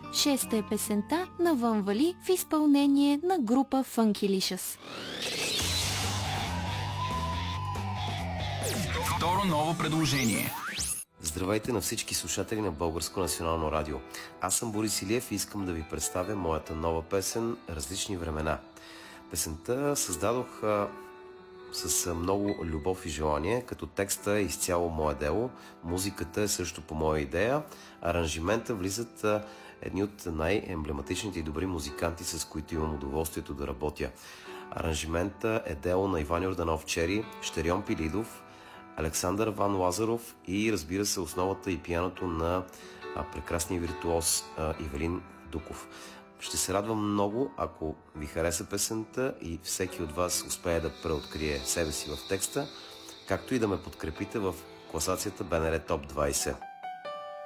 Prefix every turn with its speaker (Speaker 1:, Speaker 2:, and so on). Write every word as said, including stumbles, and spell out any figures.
Speaker 1: Шеста е песента Навън вали в изпълнение на група Funkylicious.
Speaker 2: Второ ново предложение.
Speaker 3: Здравейте на всички слушатели на Българско национално радио. Аз съм Борис Илиев и искам да ви представя моята нова песен "Различни времена". Песента създадох а, с много любов и желание, като текста е изцяло мое дело, музиката е също по моя идея, аранжимента влизат а, едни от най-емблематичните и добри музиканти, с които имам удоволствието да работя. Аранжимента е дело на Иван Йорданов Чери, Щерьон Пилидов, Александър Ван Лазаров и, разбира се, основата и пианото на а, прекрасния виртуоз а, Ивелин Дуков. Ще се радвам много, ако ви хареса песента и всеки от вас успее да преоткрие себе си в текста, както и да ме подкрепите в класацията БНР Топ двайсет.